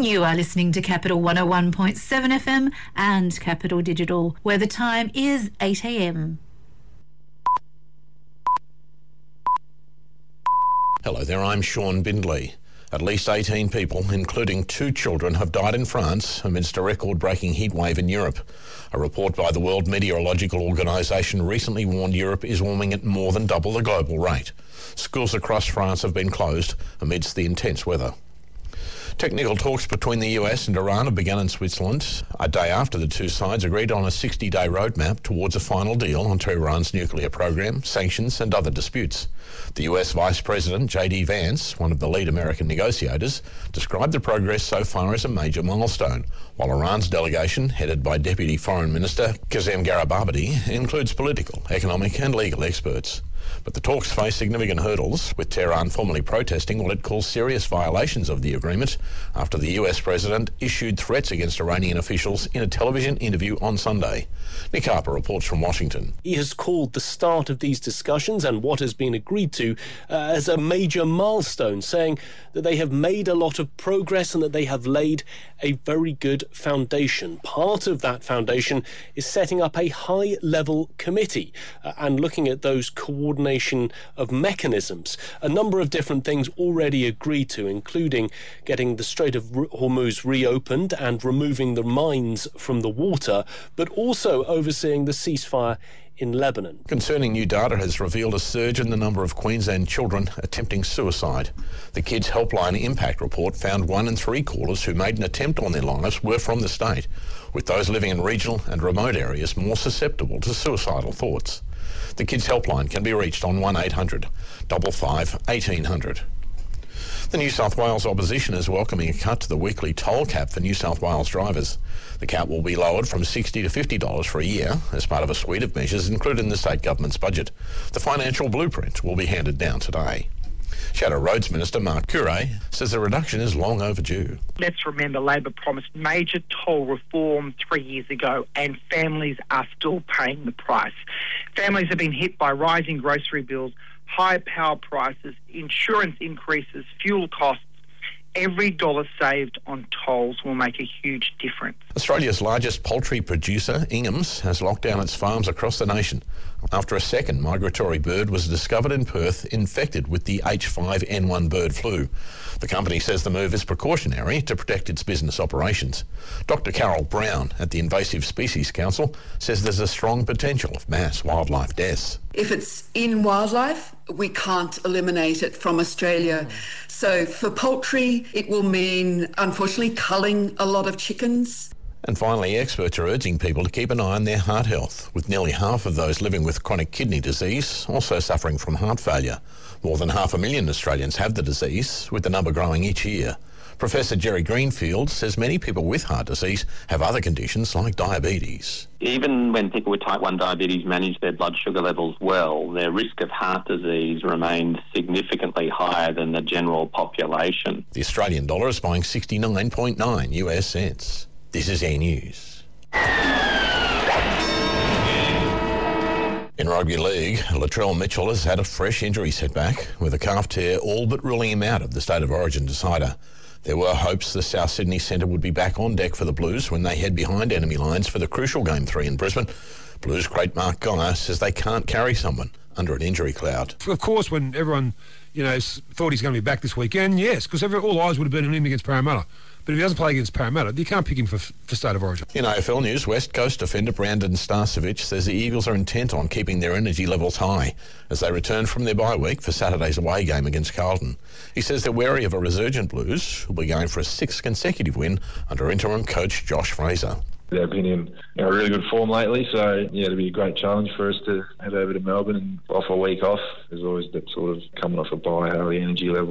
You are listening to Capital 101.7 FM and Capital Digital, where the time is 8 a.m. Hello there, I'm Sean Bindley. At least 18 people, including 2 children, have died in France amidst a record-breaking heatwave in Europe. A report by the World Meteorological Organization recently warned Europe is warming at more than double the global rate. Schools across France have been closed amidst the intense weather. Technical talks between the US and Iran have begun in Switzerland, a day after the two sides agreed on a 60-day roadmap towards a final deal on Tehran's nuclear program, sanctions and other disputes. The US Vice President J.D. Vance, one of the lead American negotiators, described the progress so far as a major milestone, while Iran's delegation, headed by Deputy Foreign Minister Kazem Garibabadi, includes political, economic and legal experts. But the talks face significant hurdles, with Tehran formally protesting what it calls serious violations of the agreement after the US President issued threats against Iranian officials in a television interview on Sunday. Nick Harper reports from Washington. He has called the start of these discussions and what has been agreed to as a major milestone, saying that they have made a lot of progress and that they have laid a very good foundation. Part of that foundation is setting up a high-level committee and looking at those coordination of mechanisms. A number of different things already agreed to, including getting the Strait of Hormuz reopened and removing the mines from the water, but also overseeing the ceasefire in Lebanon. Concerning new data has revealed a surge in the number of Queensland children attempting suicide. The Kids Helpline Impact Report found 1 in 3 callers who made an attempt on their lives were from the state, with those living in regional and remote areas more susceptible to suicidal thoughts. The Kids Helpline can be reached on 1800 55 1800. The New South Wales opposition is welcoming a cut to the weekly toll cap for New South Wales drivers. The cap will be lowered from $60 to $50 for a year as part of a suite of measures included in the state government's budget. The financial blueprint will be handed down today. Shadow Roads Minister Mark Curray says the reduction is long overdue. Let's remember Labor promised major toll reform 3 years ago, and families are still paying the price. Families have been hit by rising grocery bills, high power prices, insurance increases, fuel costs. Every dollar saved on tolls will make a huge difference. Australia's largest poultry producer, Ingham's, has locked down its farms across the nation after a second migratory bird was discovered in Perth infected with the H5N1 bird flu. The company says the move is precautionary to protect its business operations. Dr. Carol Brown at the Invasive Species Council says there's a strong potential of mass wildlife deaths. If it's in wildlife, we can't eliminate it from Australia. So for poultry, it will mean, unfortunately, culling a lot of chickens. And finally, experts are urging people to keep an eye on their heart health, with nearly half of those living with chronic kidney disease also suffering from heart failure. More than 500,000 Australians have the disease, with the number growing each year. Professor Jerry Greenfield says many people with heart disease have other conditions like diabetes. Even when people with type 1 diabetes manage their blood sugar levels well, their risk of heart disease remains significantly higher than the general population. The Australian dollar is buying 69.9 US cents. This is Air News. In rugby league, Latrell Mitchell has had a fresh injury setback, with a calf tear all but ruling him out of the State of Origin decider. There were hopes the South Sydney centre would be back on deck for the Blues when they head behind enemy lines for the crucial Game 3 in Brisbane. Blues great Mark Geyer says they can't carry someone under an injury cloud. Of course, when everyone, thought he's going to be back this weekend, yes, because all eyes would have been on him against Parramatta. But if he doesn't play against Parramatta, you can't pick him for State of Origin. In AFL news, West Coast defender Brandon Starcevic says the Eagles are intent on keeping their energy levels high as they return from their bye week for Saturday's away game against Carlton. He says they're wary of a resurgent Blues who'll be going for a 6th consecutive win under interim coach Josh Fraser. They've been in really good form lately, so it'll be a great challenge for us to head over to Melbourne and off a week off. There's always that sort of coming off a bye, how the energy level